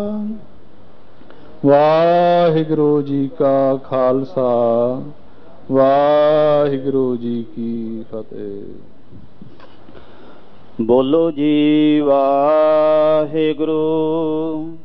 ਵਾਹਿਗੁਰੂ ਜੀ ਕਾ ਖਾਲਸਾ, ਵਾਹਿਗੁਰੂ ਜੀ ਕੀ ਫਤਿਹ। ਬੋਲੋ ਜੀ ਵਾਹਿਗੁਰੂ।